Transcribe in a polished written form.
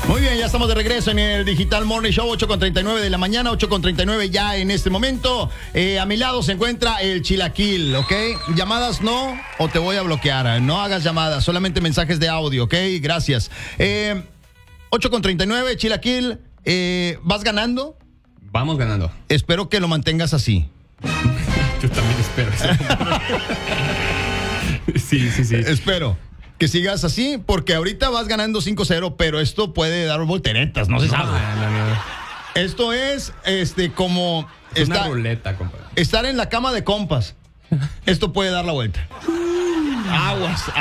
Muy bien, ya estamos de regreso en el Digital Morning Show, 8:39 de la mañana, 8:39 ya en este momento. A mi lado se encuentra el Chilaquil, ¿ok? Llamadas no, o te voy a bloquear. No hagas llamadas, solamente mensajes de audio, ¿ok? Gracias. 8:39, Chilaquil, ¿vas ganando? Vamos ganando. Espero que lo mantengas así. Yo también espero eso. Sí. Espero que sigas así, porque ahorita vas ganando 5-0, pero esto puede dar volteretas, no se sabe. No. Esto es como Es una ruleta, compadre. estar en la cama de compas. Esto puede dar la vuelta. Aguas.